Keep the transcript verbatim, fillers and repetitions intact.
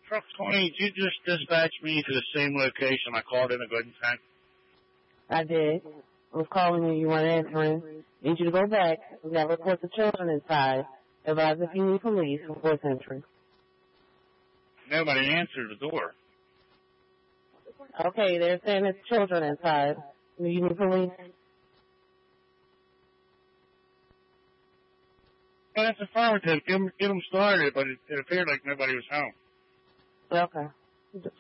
Truck twenty, did you just dispatch me to the same location I called in a good time? I did. I was calling you. You weren't answering. Need you to go back. We got reports of children inside. Advise if you need police for voice entry. Nobody answered the door. Okay, they're saying there's children inside. Do you need police? Well, that's affirmative. Get them, get them started, but it, it appeared like nobody was home. Okay.